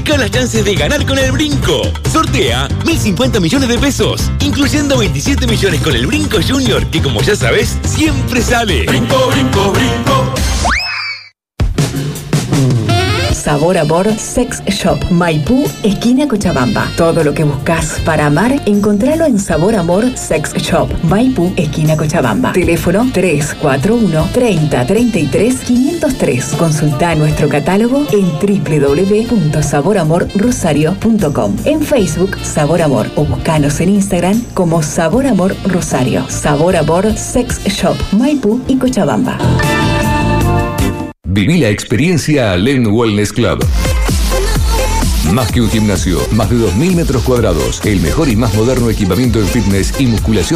Duplica las chances de ganar con el Brinco. Sortea 1.050 millones de pesos, incluyendo 27 millones con el Brinco Junior, que como ya sabes, siempre sale. Brinco, brinco, brinco. Sabor Amor Sex Shop, Maipú, esquina Cochabamba. Todo lo que buscas para amar, encontralo en Sabor Amor Sex Shop, Maipú, esquina Cochabamba. Teléfono 341 30 33 503. Consulta nuestro catálogo en www.saboramorrosario.com. En Facebook, Sabor Amor, o buscanos en Instagram como Sabor Amor Rosario. Sabor Amor Sex Shop, Maipú y Cochabamba. Viví la experiencia Len Wellness Club. Más que un gimnasio, más de 2.000 metros cuadrados, el mejor y más moderno equipamiento en fitness y musculación